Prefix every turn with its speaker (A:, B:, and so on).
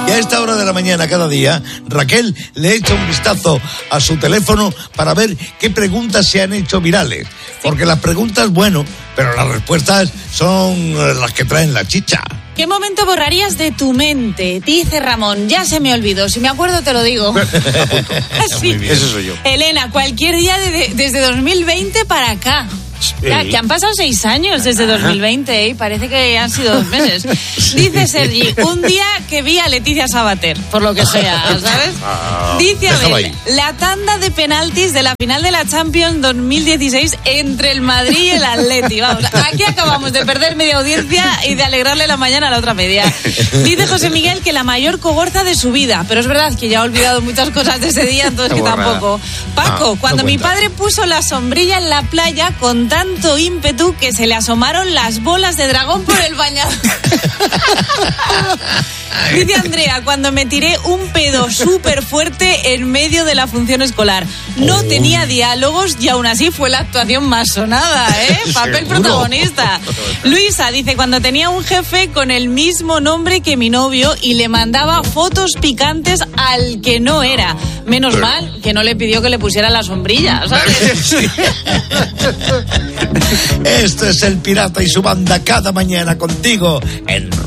A: Y a esta hora de la mañana cada día, Raquel le echa un vistazo a su teléfono para ver qué preguntas se han hecho virales. Porque las preguntas, bueno, pero las respuestas son las que traen la chicha.
B: ¿Qué momento borrarías de tu mente? Dice Ramón, ya se me olvidó. Si me acuerdo te lo digo.
A: Sí.
C: Eso soy yo.
B: Elena, cualquier día desde 2020 para acá. Ya, que han pasado 6 años desde 2020, parece que han sido 2 meses. Dice Sergi, un día que vi a Leticia Sabater, por lo que sea, ¿sabes? Dice Abel, la tanda de penaltis de la final de la Champions 2016 entre el Madrid y el Atleti. Vamos, aquí acabamos de perder media audiencia y de alegrarle la mañana a la otra media. Dice José Miguel que la mayor cogorza de su vida, pero es verdad que ya ha olvidado muchas cosas de ese día, entonces que tampoco. Paco, cuando mi padre puso la sombrilla en la playa con tanto ímpetu que se le asomaron las bolas de dragón por el bañador. Dice Andrea, cuando me tiré un pedo súper fuerte en medio de la función escolar. No tenía diálogos y aún así fue la actuación más sonada, ¿eh? Papel protagonista. Luisa dice, cuando tenía un jefe con el mismo nombre que mi novio y le mandaba fotos picantes al que no era. Menos mal que no le pidió que le pusiera la sombrilla, ¿sabes?
A: Esto es El Pirata y su banda cada mañana contigo en